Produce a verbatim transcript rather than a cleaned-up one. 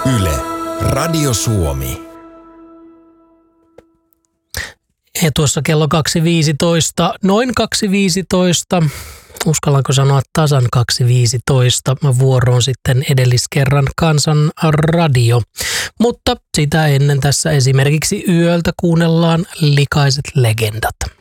Yle, Radio Suomi. Ja tuossa kello kaksi viisitoista, noin kaksi viisitoista, uskallanko sanoa tasan kaksi viisitoista, vuoroon sitten edelliskerran Kansan radio. Mutta sitä ennen tässä esimerkiksi yöltä kuunnellaan Likaiset legendat.